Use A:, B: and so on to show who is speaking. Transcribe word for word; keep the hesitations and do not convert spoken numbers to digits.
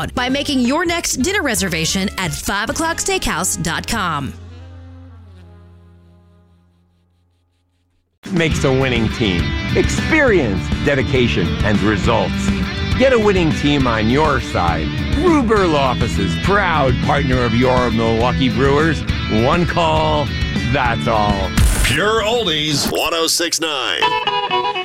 A: out by making your next dinner reservation at five o'clock steakhouse dot com.
B: Makes a winning team. Experience, dedication, and results. Get a winning team on your side. Ruberl Offices, proud partner of your Milwaukee Brewers. One call, that's all.
C: Pure Oldies, one oh six point nine.